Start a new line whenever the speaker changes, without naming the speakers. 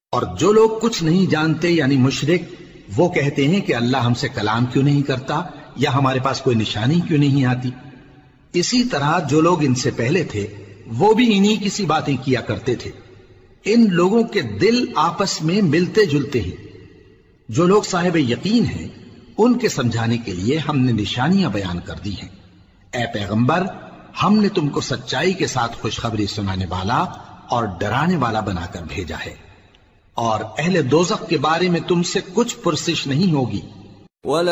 और जो लोग कुछ नहीं जानते यानी मुशरिक, वो कहते हैं कि अल्लाह हमसे कलाम क्यों नहीं करता या हमारे पास कोई निशानी क्यों नहीं आती। इसी तरह जो लोग इनसे पहले थे वो भी इन्हीं किसी बातें किया करते थे। इन लोगों के दिल आपस में मिलते जुलते हैं। जो लोग साहिब यकीन हैं उनके समझाने के लिए हमने निशानियां बयान कर दी हैं। ए पैगंबर, हमने तुमको सच्चाई के साथ खुशखबरी सुनाने वाला और डराने वाला बनाकर भेजा है, और अहले दोज़ख के बारे में तुमसे कुछ पुरसिश नहीं होगी।